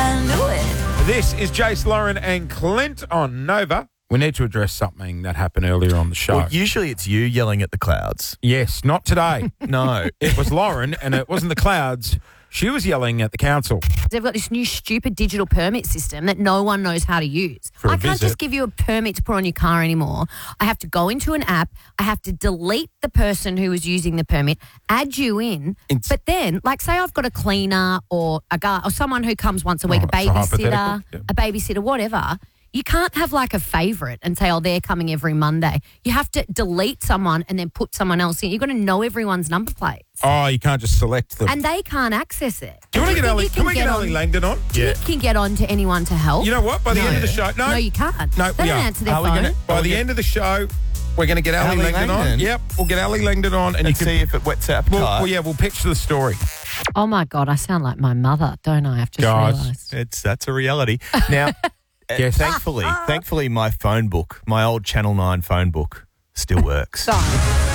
I knew it. This is Jace, Lauren and Clint on Nova. We need to address something that happened earlier on the show. Well, usually it's you yelling at the clouds. Yes, not today. No. It was Lauren and it wasn't the clouds. She was yelling at the council. They've got this new stupid digital permit system that no one knows how to use. For a I can't visit. just give you a permit to put on your car anymore. I have to go into an app. I have to delete the person who was using the permit, add you in. But then, like, say I've got a cleaner or a guy or someone who comes once a week, a it's hypothetical. babysitter, a babysitter, whatever. You can't have like a favourite and say, oh, they're coming every Monday. You have to delete someone and then put someone else in. You've got to know everyone's number plates. Oh, you can't just select them. And they can't access it. Do you want to get think Ali? you Can we get get Ali Langdon on? You can get on to anyone to help. You know what? By the end of the show, No, you can't. No, they we don't are. answer their Are we phone. gonna- By the end of the show, we're going to get Ali Langdon on. Yep, we'll get Ali Langdon on, and And you can see if it wets appetite. we'll picture the story. Oh my God, I sound like my mother, don't I? I've just Guys. realised. That's a reality. Now, Yes. thankfully, my phone book, my old Channel 9 phone book, still works. Sorry.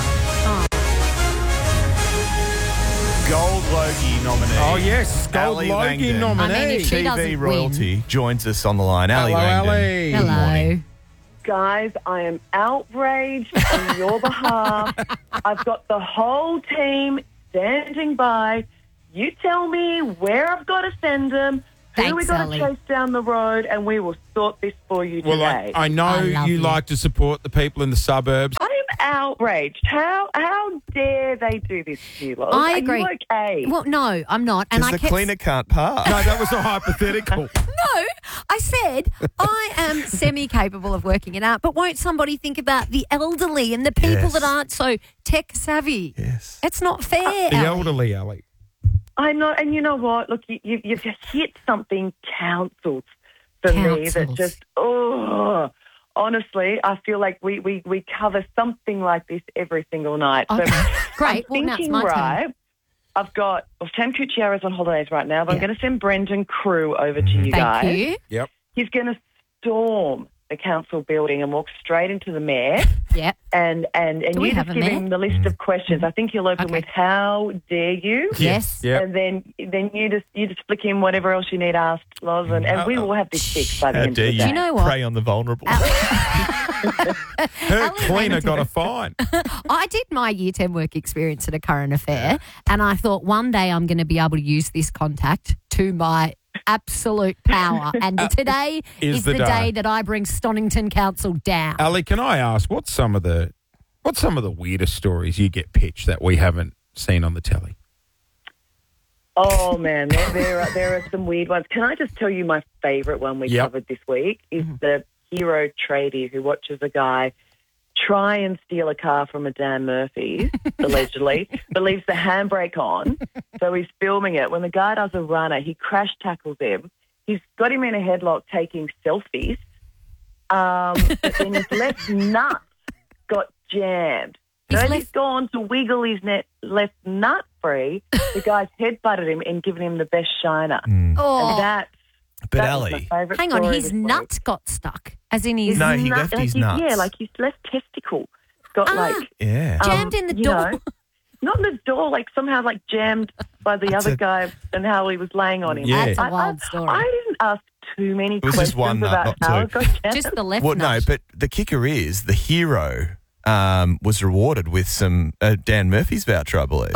Gold Logie nominee. Oh yes, Gold Ali Logie Langdon. nominee. I mean, if she TV doesn't royalty joins us on the line. Ali Hello, Langdon. Ali. Good morning. Hello. Guys, I am outraged on your behalf. I've got the whole team standing by. You tell me where I've got to send them, who Thanks, we got Ali. to chase down the road, and we will sort this for you Well, today. I know I love you you. like to support the people in the suburbs. I am outraged. How dare they do this to you, Loz? I Are agree. you okay? Well, no, I'm not. And Because I the kept... cleaner can't park. No, that was a hypothetical. No, I said I am semi-capable of working it out, but won't somebody think about the elderly and the people Yes. that aren't so tech-savvy? Yes. It's not fair, The Ali. elderly, Ali. I know, and you know what? Look, you've just hit something councils for me that Councils. just, honestly, I feel like we cover something like this every single night. Okay. So Great. I'm Well, now it's thinking, my turn. right, I've got, Sam Cucchiaro's on holidays right now, but I'm Yeah. going to send Brendan Crew over to you guys. Thank you. Yep. He's going to storm the council building and walk straight into the mayor. Yeah. And Do we you have just a give mayor? him the list of questions. I think he'll open Okay. with "How dare you?" Yes. Yep. And then you just flick in whatever else you need asked, Loz, and we will have this fixed by the How end of dare the you day. Do you know what? prey on the vulnerable? Her Ali cleaner Langdon. got a fine. I did my Year 10 work experience at a current affair, and I thought one day I'm going to be able to use this contact to my absolute power. And today is the day that I bring Stonington Council down. Ali, can I ask, what's some of the weirdest stories you get pitched that we haven't seen on the telly? Oh man, there are some weird ones. Can I just tell you my favourite one we Yep. covered this week is the hero tradie who watches a guy try and steal a car from a Dan Murphy's, allegedly, but leaves the handbrake on. So he's filming it. When the guy does a runner, he crash tackles him. He's got him in a headlock taking selfies. But then his left nut got jammed. His So as left- he's gone to wiggle his left nut free, the guy's head-butted him and given him the best shiner. Oh, And that But was my Ali, favourite hang on, story his this week. nut got stuck, as in his No, he Nut- left his like nuts. Yeah, like his left testicle got yeah. jammed in the you door. know, not in the door, like somehow like jammed by the That's other a- guy and how he was laying on him. Yeah. That's a I- wild story. I didn't ask too many was just questions one nut, about not how two. it got jammed. Just the left Well, no, nut. but the kicker is the hero was rewarded with some Dan Murphy's voucher, I believe.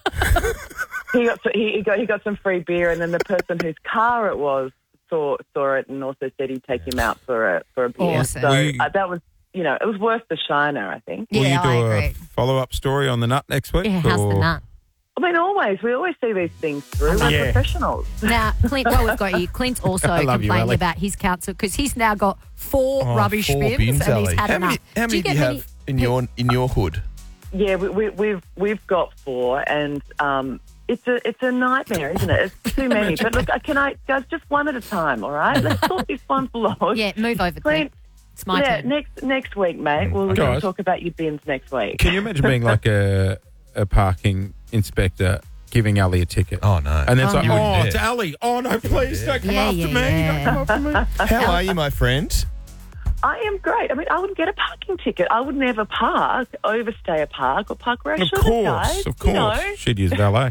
He got some free beer, and then the person whose car it was saw it and also said he'd take him out for a beer. Awesome. So Will you- that was, it was worth the shiner, I think. Will Yeah, you do I a agree. follow-up story on the nut next week? Yeah, how's the or- nut? I mean, we always see these things through. We're Yeah. professionals. Now, Clint, while we've got you, Clint's also I love you, complaining Ali. about his council because he's now got four rubbish 4 bins, and Ali. he's had How enough. many do you get have in your hood? Yeah, we've got 4, and it's a nightmare, isn't it? It's too many. But look, guys, just one at a time, all right? Let's sort this one for Lord. Yeah, move over, Clint. Clint, It's my turn. next week, mate. We're going Guys. to talk about your bins next week. Can you imagine being like a parking inspector giving Ali a ticket? Oh, no. And then it's Oh, like, no. oh, it's Ali. Oh, no, please don't come Yeah, after yeah, me. yeah. Don't come after me. How are you, my friend? I am great. I mean, I would get a parking ticket. I would never overstay a park or park where I shouldn't, guys. Of course. You know? She'd use valet.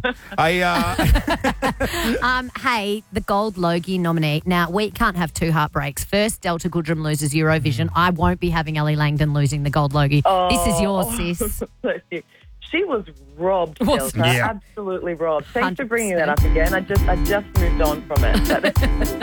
Hey, the Gold Logie nominee. Now, we can't have two heartbreaks. First, Delta Goodrem loses Eurovision. I won't be having Ellie Langdon losing the Gold Logie. This is yours, sis. Bless you. She was robbed, Delta. Yeah. Absolutely robbed. Thanks for bringing 100%. that up again. I just moved on from it.